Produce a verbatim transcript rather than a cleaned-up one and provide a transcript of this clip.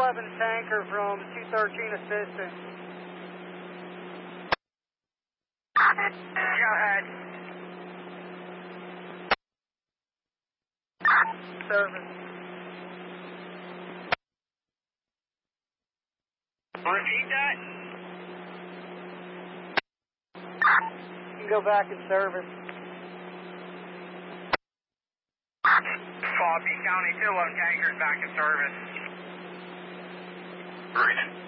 eleven tanker from two thirteen assistant. Go ahead. Service. Repeat that. You can go back in service. Copy, County two eleven tankers back in service. Reading.